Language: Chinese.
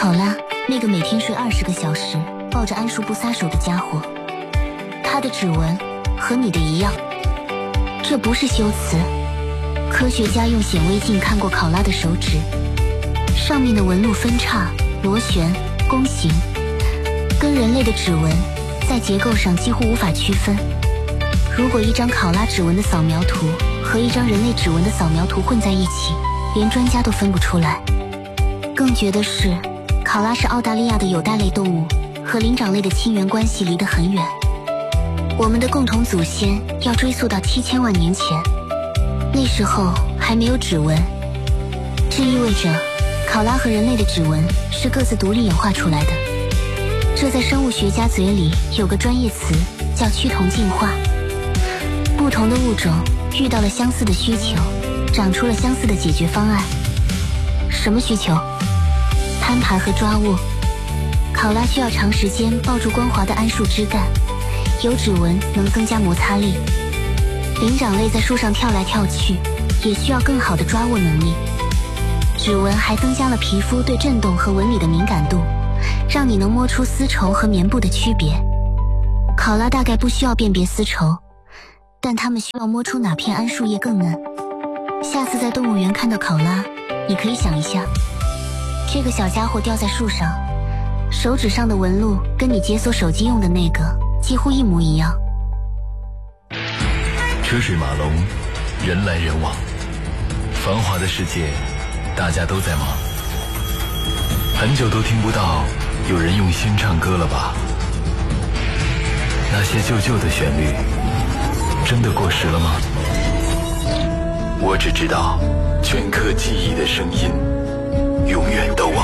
考拉，那个每天睡20个小时、抱着桉树不撒手的家伙，他的指纹和你的一样。这不是修辞，科学家用显微镜看过考拉的手指，上面的纹路分叉、螺旋、弓形，跟人类的指纹在结构上几乎无法区分。如果一张考拉指纹的扫描图和一张人类指纹的扫描图混在一起，连专家都分不出来。更绝的是，考拉是澳大利亚的有袋类动物，和灵长类的亲缘关系离得很远。我们的共同祖先要追溯到7000万年前，那时候还没有指纹，这意味着考拉和人类的指纹是各自独立演化出来的。这在生物学家嘴里有个专业词叫趋同进化。不同的物种遇到了相似的需求，长出了相似的解决方案。什么需求？攀爬和抓握。考拉需要长时间抱住光滑的桉树枝干，有指纹能增加摩擦力。灵长类在树上跳来跳去，也需要更好的抓握能力。指纹还增加了皮肤对震动和纹理的敏感度，让你能摸出丝绸和棉布的区别。考拉大概不需要辨别丝绸，但它们需要摸出哪片桉树叶更嫩。下次在动物园看到考拉，你可以想一下，这个小家伙吊在树上，手指上的纹路跟你解锁手机用的那个几乎一模一样。 车水马龙，人来人往，繁华的世界，大家都在忙。很久都听不到有人用心唱歌了吧？那些旧旧的旋律，真的过时了吗？我只知道，镌刻记忆的声音。